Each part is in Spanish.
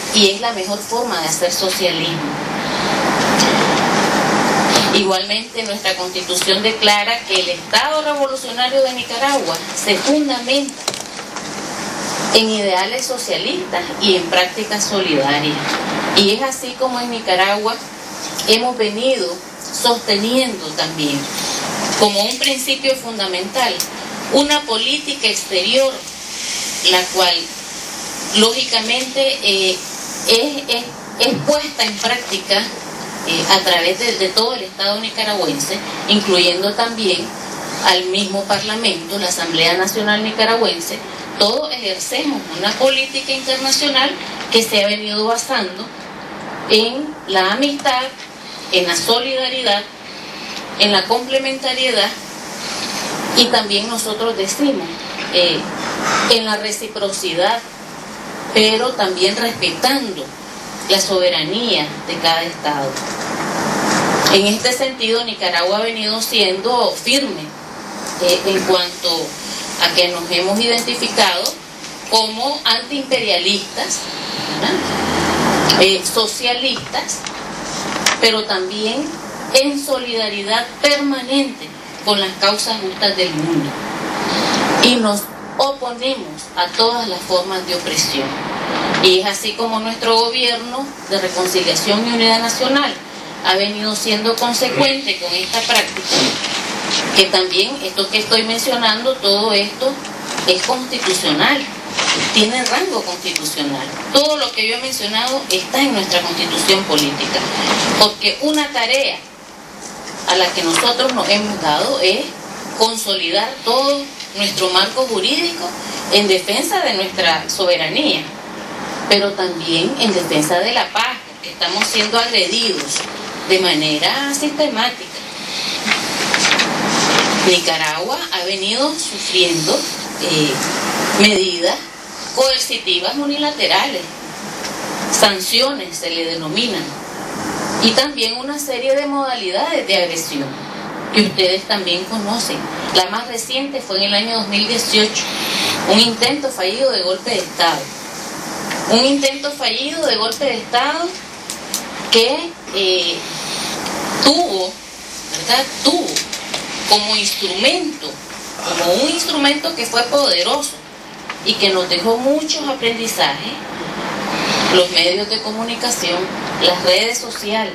y es la mejor forma de hacer socialismo. Igualmente, nuestra Constitución declara que el Estado revolucionario de Nicaragua se fundamenta en ideales socialistas y en prácticas solidarias. Y es así como en Nicaragua hemos venido sosteniendo también, como un principio fundamental, una política exterior, la cual lógicamente es puesta en práctica a través de todo el Estado nicaragüense, incluyendo también al mismo Parlamento, la Asamblea Nacional Nicaragüense. Todos ejercemos una política internacional que se ha venido basando en la amistad, en la solidaridad, en la complementariedad, y también nosotros decimos en la reciprocidad, pero también respetando la soberanía de cada Estado. En este sentido, Nicaragua ha venido siendo firme en cuanto a que nos hemos identificado como antiimperialistas, socialistas, pero también en solidaridad permanente con las causas justas del mundo. Y nos oponemos a todas las formas de opresión. Y es así como nuestro gobierno de Reconciliación y Unidad Nacional ha venido siendo consecuente con esta práctica, que también esto que estoy mencionando, todo esto es constitucional, tiene rango constitucional. Todo lo que yo he mencionado está en nuestra Constitución política, porque una tarea a la que nosotros nos hemos dado es consolidar todo nuestro marco jurídico en defensa de nuestra soberanía, pero también en defensa de la paz, porque estamos siendo agredidos de manera sistemática. Nicaragua ha venido sufriendo medidas coercitivas unilaterales, sanciones se le denominan, y también una serie de modalidades de agresión que ustedes también conocen. La más reciente fue en el año 2018, un intento fallido de golpe de Estado. Un intento fallido de golpe de Estado que tuvo como instrumento, como un instrumento que fue poderoso y que nos dejó muchos aprendizajes, los medios de comunicación, las redes sociales,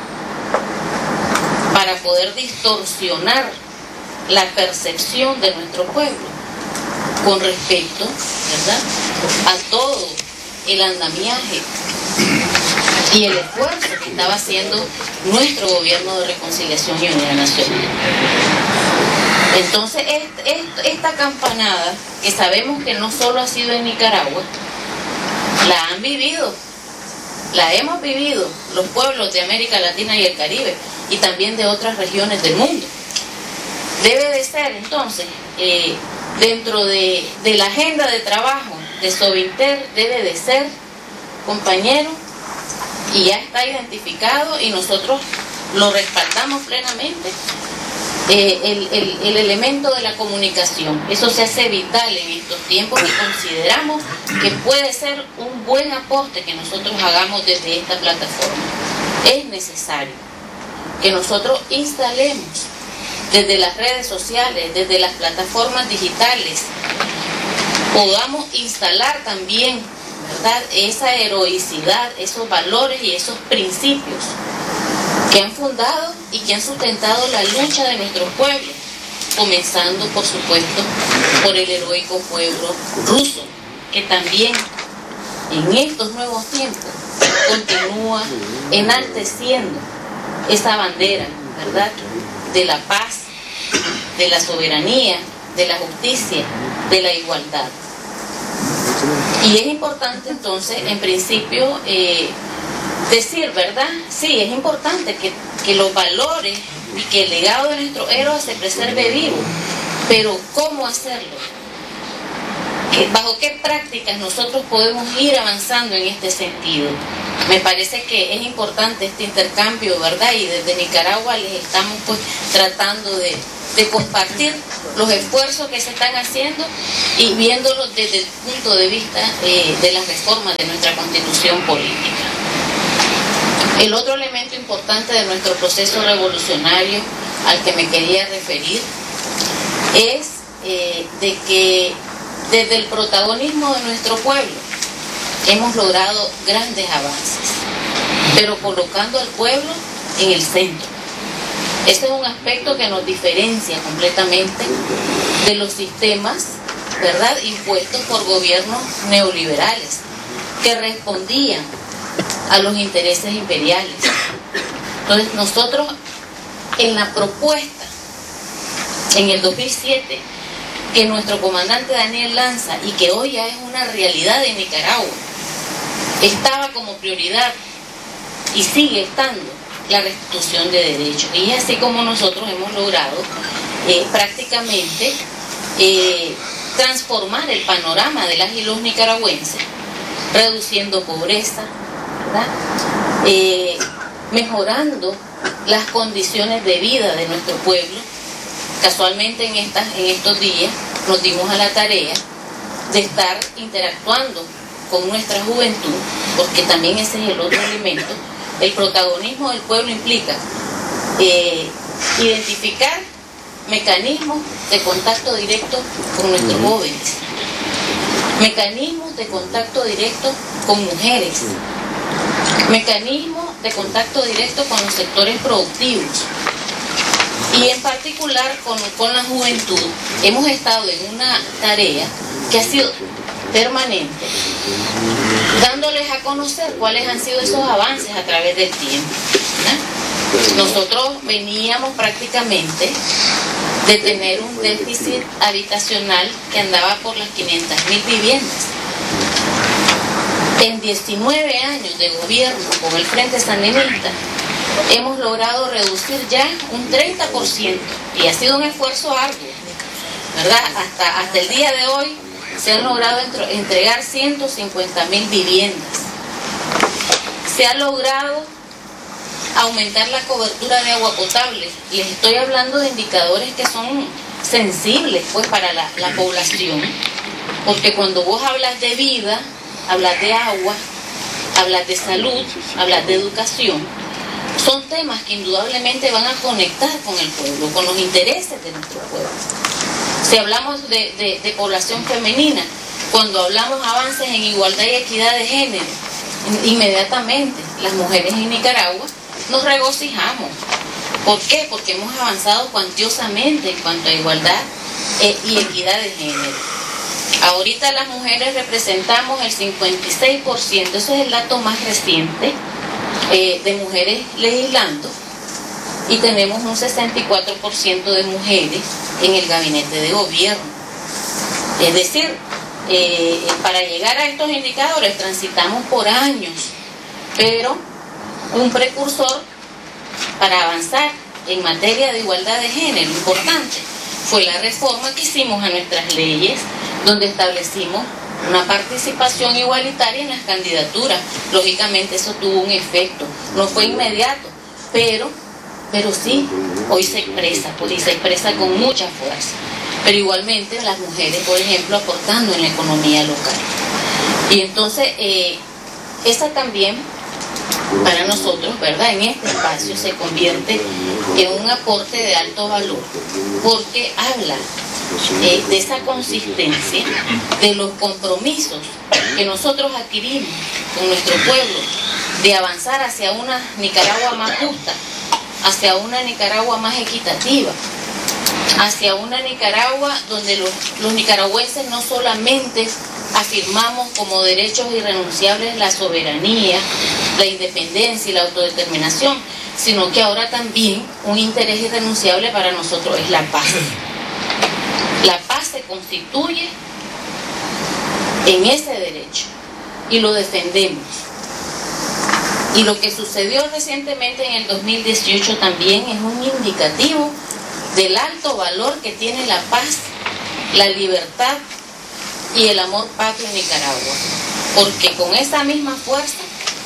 para poder distorsionar la percepción de nuestro pueblo con respecto, ¿verdad?, a todo el andamiaje y el esfuerzo que estaba haciendo nuestro gobierno de Reconciliación y Unidad Nacional. Entonces, esta campanada, que sabemos que no solo ha sido en Nicaragua, la han vivido, la hemos vivido los pueblos de América Latina y el Caribe, y también de otras regiones del mundo. Debe de ser, entonces, dentro de la agenda de trabajo de Sobinter, debe de ser, compañero, y ya está identificado y nosotros lo respaldamos plenamente, el elemento de la comunicación. Eso se hace vital en estos tiempos y consideramos que puede ser un buen aporte que nosotros hagamos desde esta plataforma. Es necesario que nosotros instalemos desde las redes sociales, desde las plataformas digitales, podamos instalar también, ¿verdad?, esa heroicidad, esos valores y esos principios que han fundado y que han sustentado la lucha de nuestros pueblos, comenzando, por supuesto, por el heroico pueblo ruso, que también en estos nuevos tiempos continúa enalteciendo esa bandera, ¿verdad?, de la paz, de la soberanía, de la justicia, de la igualdad. Y es importante entonces, en principio, decir, ¿verdad? Sí, es importante que los valores y que el legado de nuestros héroes se preserve vivo, pero ¿cómo hacerlo? ¿Bajo qué prácticas nosotros podemos ir avanzando en este sentido? Me parece que es importante este intercambio, ¿verdad? Y desde Nicaragua les estamos pues tratando de compartir los esfuerzos que se están haciendo y viéndolos desde el punto de vista de la reforma de nuestra constitución política. El otro elemento importante de nuestro proceso revolucionario al que me quería referir es de que desde el protagonismo de nuestro pueblo hemos logrado grandes avances, pero colocando al pueblo en el centro. Este es un aspecto que nos diferencia completamente de los sistemas, ¿verdad?, impuestos por gobiernos neoliberales que respondían a los intereses imperiales. Entonces nosotros en la propuesta en el 2007 que nuestro comandante Daniel lanza y que hoy ya es una realidad en Nicaragua, estaba como prioridad y sigue estando la restitución de derechos, y es así como nosotros hemos logrado prácticamente transformar el panorama de las y los nicaragüenses, reduciendo pobreza, ¿verdad? Mejorando las condiciones de vida de nuestro pueblo. Casualmente en estos días nos dimos a la tarea de estar interactuando con nuestra juventud, porque también ese es el otro elemento. El protagonismo del pueblo implica identificar mecanismos de contacto directo con nuestros jóvenes, mecanismos de contacto directo con mujeres, mecanismos de contacto directo con los sectores productivos, y en particular con la juventud. Hemos estado en una tarea que ha sido permanente, dándoles a conocer cuáles han sido esos avances a través del tiempo, ¿no? Nosotros veníamos prácticamente de tener un déficit habitacional que andaba por las 500.000 viviendas. En 19 años de gobierno con el Frente Sandinista hemos logrado reducir ya un 30%, y ha sido un esfuerzo arduo, ¿verdad? Hasta el día de hoy se han logrado entregar 150.000 viviendas. Se ha logrado aumentar la cobertura de agua potable. Les estoy hablando de indicadores que son sensibles pues para la población, porque cuando vos hablas de vida, hablas de agua, hablas de salud, hablas de educación, son temas que indudablemente van a conectar con el pueblo, con los intereses de nuestro pueblo. Si hablamos de población femenina, cuando hablamos avances en igualdad y equidad de género, inmediatamente las mujeres en Nicaragua nos regocijamos. ¿Por qué? Porque hemos avanzado cuantiosamente en cuanto a igualdad y equidad de género. Ahorita las mujeres representamos el 56%, eso es el dato más reciente, de mujeres legislando, y tenemos un 64% de mujeres en el gabinete de gobierno. Es decir, para llegar a estos indicadores transitamos por años, pero un precursor para avanzar en materia de igualdad de género importante fue la reforma que hicimos a nuestras leyes, donde establecimos una participación igualitaria en las candidaturas. Lógicamente eso tuvo un efecto, no fue inmediato, pero sí, hoy se expresa, pues, y se expresa con mucha fuerza. Pero igualmente las mujeres, por ejemplo, aportando en la economía local. Y entonces, esa también, para nosotros, ¿verdad?, en este espacio se convierte en un aporte de alto valor, porque habla de esa consistencia, de los compromisos que nosotros adquirimos con nuestro pueblo, de avanzar hacia una Nicaragua más justa, hacia una Nicaragua más equitativa, hacia una Nicaragua donde los nicaragüenses no solamente afirmamos como derechos irrenunciables la soberanía, la independencia y la autodeterminación, sino que ahora también un interés irrenunciable para nosotros es la paz. La paz se constituye en ese derecho y lo defendemos. Y lo que sucedió recientemente en el 2018 también es un indicativo del alto valor que tiene la paz, la libertad y el amor patrio en Nicaragua. Porque con esa misma fuerza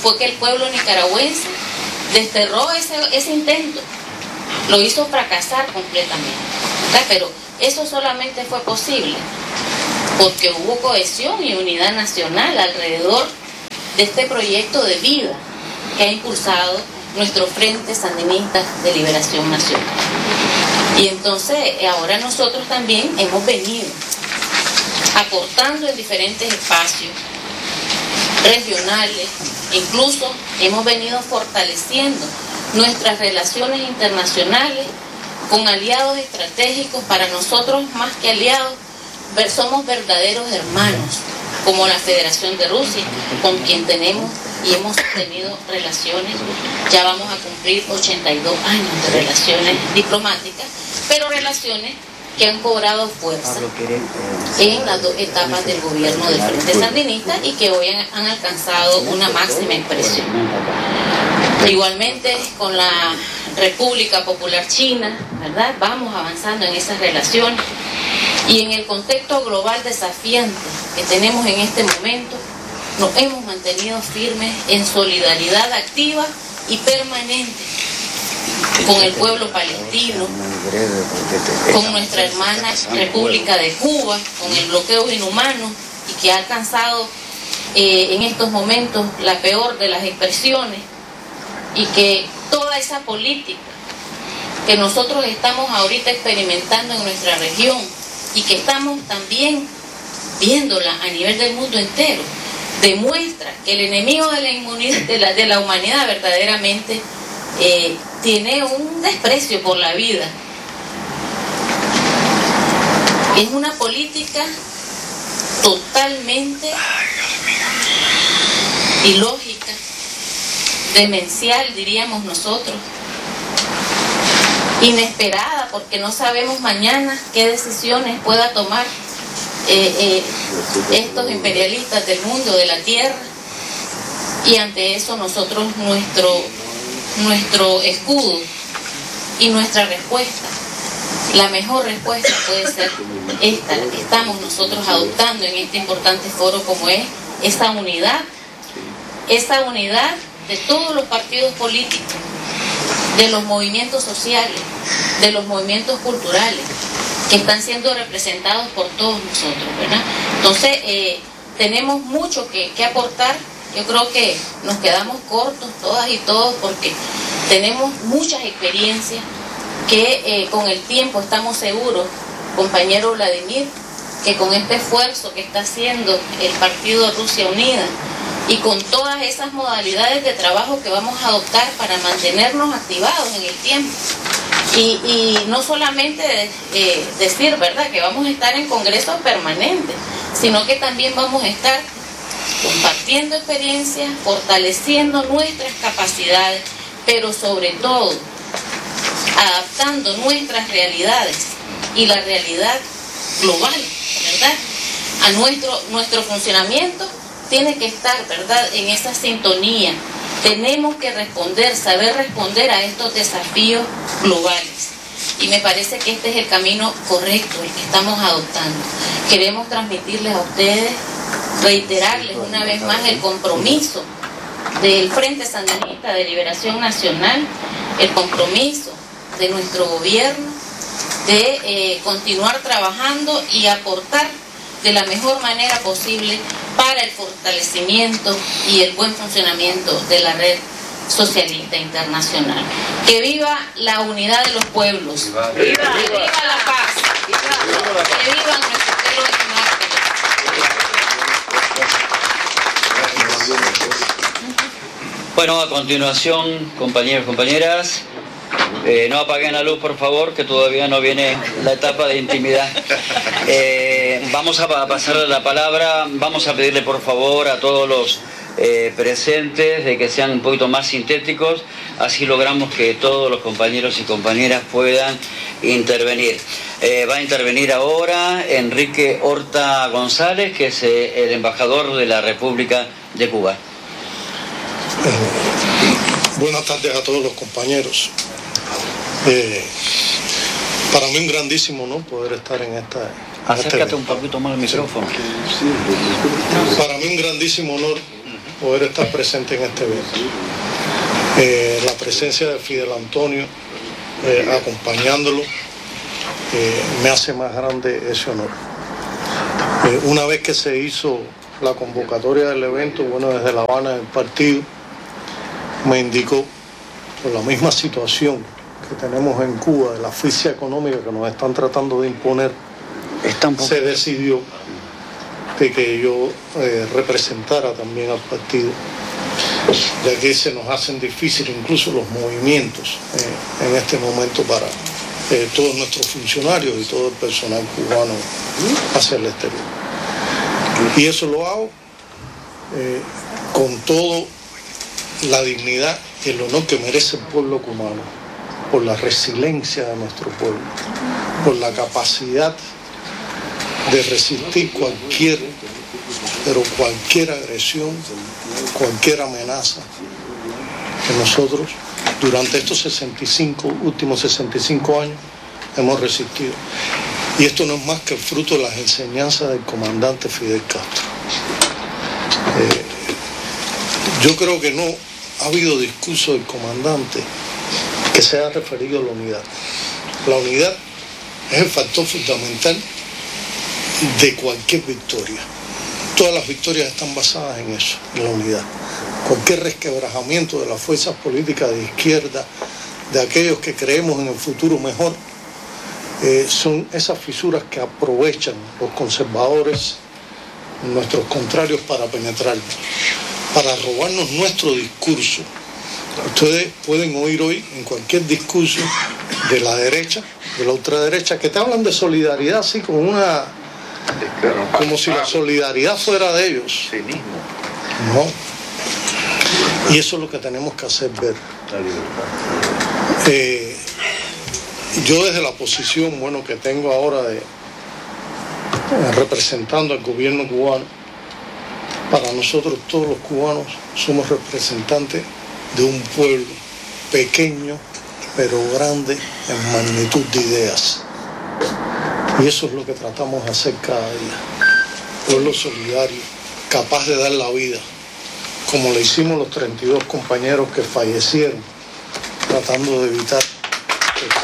fue que el pueblo nicaragüense desterró ese intento, lo hizo fracasar completamente, ¿verdad? Pero eso solamente fue posible porque hubo cohesión y unidad nacional alrededor de este proyecto de vida que ha impulsado nuestro Frente Sandinista de Liberación Nacional. Y entonces ahora nosotros también hemos venido aportando en diferentes espacios regionales, incluso hemos venido fortaleciendo nuestras relaciones internacionales con aliados estratégicos. Para nosotros, más que aliados, somos verdaderos hermanos, como la Federación de Rusia, con quien tenemos y hemos tenido relaciones, ya vamos a cumplir 82 años de relaciones diplomáticas, pero relaciones que han cobrado fuerza en las dos etapas del gobierno del Frente Sandinista y que hoy han alcanzado una máxima expresión. Igualmente con la República Popular China, ¿verdad? Vamos avanzando en esas relaciones y en el contexto global desafiante que tenemos en este momento, nos hemos mantenido firmes en solidaridad activa y permanente con el pueblo palestino, con nuestra hermana República de Cuba, con el bloqueo inhumano y que ha alcanzado en estos momentos la peor de las expresiones, y que toda esa política que nosotros estamos ahorita experimentando en nuestra región y que estamos también viéndola a nivel del mundo entero, demuestra que el enemigo de la humanidad verdaderamente tiene un desprecio por la vida. Es una política totalmente ilógica, demencial, diríamos nosotros, inesperada, porque no sabemos mañana qué decisiones pueda tomar estos imperialistas del mundo, de la tierra, y ante eso nosotros nuestro escudo y nuestra respuesta, la mejor respuesta puede ser esta, la que estamos nosotros adoptando en este importante foro, como es esa unidad de todos los partidos políticos, de los movimientos sociales, de los movimientos culturales, que están siendo representados por todos nosotros, ¿verdad? Entonces, tenemos mucho que aportar. Yo creo que nos quedamos cortos todas y todos porque tenemos muchas experiencias que con el tiempo estamos seguros, compañero Vladimir, que con este esfuerzo que está haciendo el Partido Rusia Unida y con todas esas modalidades de trabajo que vamos a adoptar para mantenernos activados en el tiempo. Y no solamente decir, ¿verdad?, que vamos a estar en congresos permanentes, sino que también vamos a estar compartiendo experiencias, fortaleciendo nuestras capacidades, pero sobre todo adaptando nuestras realidades y la realidad global, ¿verdad? A nuestro funcionamiento tiene que estar, ¿verdad?, en esa sintonía. Tenemos que saber responder a estos desafíos globales. Y me parece que este es el camino correcto, el que estamos adoptando. Queremos transmitirles a ustedes, reiterarles una vez más el compromiso del Frente Sandinista de Liberación Nacional, el compromiso de nuestro gobierno de continuar trabajando y aportar de la mejor manera posible para el fortalecimiento y el buen funcionamiento de la red socialista internacional. Que viva la unidad de los pueblos, viva la paz, que viva nuestro pueblo de Bueno, a continuación, compañeros y compañeras, no apaguen la luz, por favor, que todavía no viene la etapa de intimidad. Vamos a pasarle la palabra, vamos a pedirle por favor a todos los presentes de que sean un poquito más sintéticos, así logramos que todos los compañeros y compañeras puedan intervenir. Va a intervenir ahora Enrique Horta González, que es el embajador de la República de Cuba. Buenas tardes a todos los compañeros. Para mí un grandísimo honor poder estar en esta... Acércate un poquito más al micrófono. Para mí un grandísimo honor poder estar presente en este evento. La presencia de Fidel Antonio acompañándolo me hace más grande ese honor. Una vez que se hizo la convocatoria del evento, bueno, desde La Habana el partido me indicó, por la misma situación que tenemos en Cuba, de la asfixia económica que nos están tratando de imponer, se decidió de que yo representara también al partido, ya que se nos hacen difíciles incluso los movimientos en este momento para todos nuestros funcionarios y todo el personal cubano hacia el exterior. Y eso lo hago con toda la dignidad y el honor que merece el pueblo cubano, por la resiliencia de nuestro pueblo, por la capacidad de resistir cualquier agresión, cualquier amenaza que nosotros durante estos últimos 65 años hemos resistido. Y esto no es más que el fruto de las enseñanzas del comandante Fidel Castro. Yo creo que no ha habido discurso del comandante que se haya referido a la unidad. La unidad es el factor fundamental de cualquier victoria. Todas las victorias están basadas en eso, en la unidad. Cualquier resquebrajamiento de las fuerzas políticas de izquierda, de aquellos que creemos en el futuro mejor, son esas fisuras que aprovechan los conservadores, nuestros contrarios, para penetrarnos, para robarnos nuestro discurso. Ustedes pueden oír hoy en cualquier discurso de la derecha, de la ultraderecha, que te hablan de solidaridad así como si la solidaridad fuera de ellos. No. Y eso es lo que tenemos que hacer ver. Yo desde la posición que tengo ahora de representando al gobierno cubano, para nosotros todos los cubanos somos representantes de un pueblo pequeño pero grande en magnitud de ideas. Y eso es lo que tratamos de hacer cada día. Pueblo solidario, capaz de dar la vida, como le hicimos los 32 compañeros que fallecieron tratando de evitar